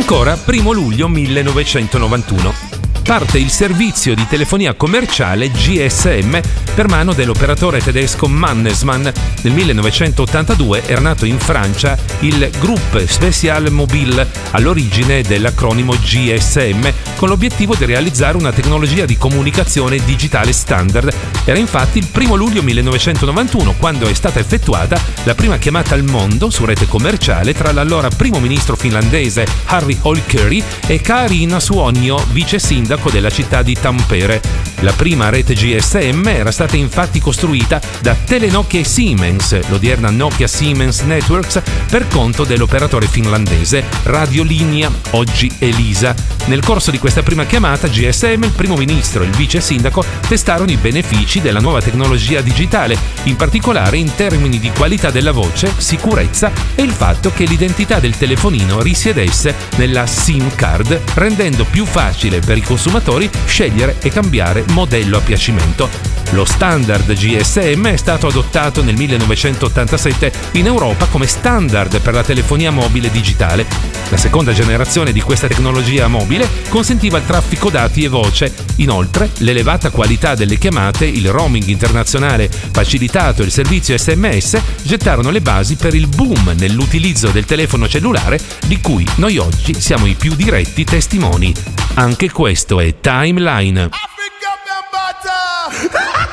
Ancora 1 luglio 1991. Parte il servizio di telefonia commerciale GSM per mano dell'operatore tedesco Mannesmann. Nel 1982 era nato in Francia il Groupe Spécial Mobile, all'origine dell'acronimo GSM, con l'obiettivo di realizzare una tecnologia di comunicazione digitale standard. Era infatti il 1 luglio 1991 quando è stata effettuata la prima chiamata al mondo su rete commerciale tra l'allora primo ministro finlandese Harri Holkeri e Kaarina Suonio, vice sindaco della città di Tampere. La prima rete GSM era stata infatti costruita da Telenokia e Siemens, l'odierna Nokia Siemens Networks, per conto dell'operatore finlandese Radiolinja, oggi Elisa. Nel corso di questa prima chiamata GSM, il primo ministro e il vice sindaco testarono i benefici della nuova tecnologia digitale, in particolare in termini di qualità della voce, sicurezza e il fatto che l'identità del telefonino risiedesse nella SIM card, rendendo più facile per i consumatori scegliere e cambiare modello a piacimento. Lo standard GSM è stato adottato nel 1987 in Europa come standard per la telefonia mobile digitale. La seconda generazione di questa tecnologia mobile consentiva il traffico dati e voce. Inoltre, l'elevata qualità delle chiamate, il roaming internazionale facilitato e il servizio SMS gettarono le basi per il boom nell'utilizzo del telefono cellulare di cui noi oggi siamo i più diretti testimoni. Anche questo è Timeline.